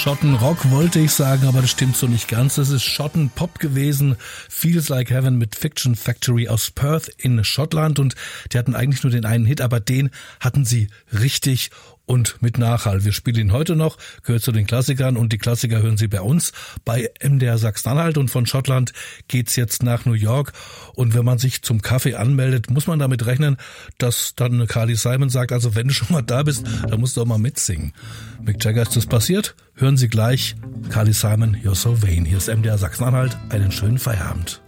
Schottenrock wollte ich sagen, aber das stimmt so nicht ganz. Das ist Schottenpop gewesen. Feels Like Heaven mit Fiction Factory aus Perth in Schottland. Und die hatten eigentlich nur den einen Hit, aber den hatten sie richtig und mit Nachhall. Wir spielen ihn heute noch, gehört zu den Klassikern und die Klassiker hören Sie bei uns bei MDR Sachsen-Anhalt und von Schottland geht's jetzt nach New York und wenn man sich zum Kaffee anmeldet, muss man damit rechnen, dass dann Carly Simon sagt, also wenn du schon mal da bist, dann musst du auch mal mitsingen. Mick Jagger ist das passiert, hören Sie gleich Carly Simon, You're So Vain. Hier ist MDR Sachsen-Anhalt, einen schönen Feierabend.